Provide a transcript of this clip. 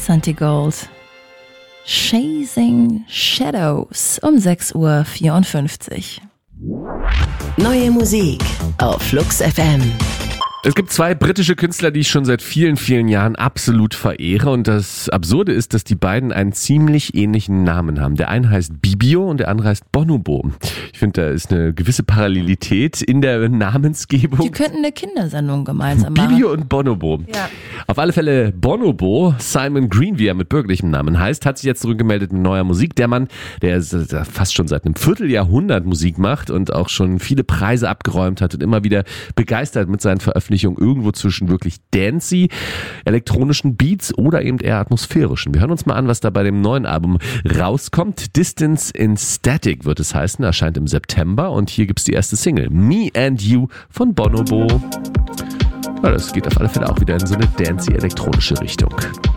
Santigold. Chasing Shadows um 6:54 Uhr. Neue Musik auf Flux FM. Es gibt zwei britische Künstler, die ich schon seit vielen, vielen Jahren absolut verehre. Und das Absurde ist, dass die beiden einen ziemlich ähnlichen Namen haben. Der eine heißt Bibio und der andere heißt Bonobo. Ich finde, da ist eine gewisse Parallelität in der Namensgebung. Die könnten eine Kindersendung gemeinsam machen. Bibio und Bonobo. Ja. Auf alle Fälle Bonobo, Simon Green, wie er mit bürgerlichem Namen heißt, hat sich jetzt zurückgemeldet mit neuer Musik. Der Mann, der fast schon seit einem Vierteljahrhundert Musik macht und auch schon viele Preise abgeräumt hat und immer wieder begeistert mit seinen Veröffentlichungen irgendwo zwischen wirklich dancey, elektronischen Beats oder eben eher atmosphärischen. Wir hören uns mal an, was da bei dem neuen Album rauskommt. Distance in Static wird es heißen, erscheint im September und hier gibt's die erste Single, Me and You von Bonobo. Ja, das geht auf alle Fälle auch wieder in so eine dancey elektronische Richtung.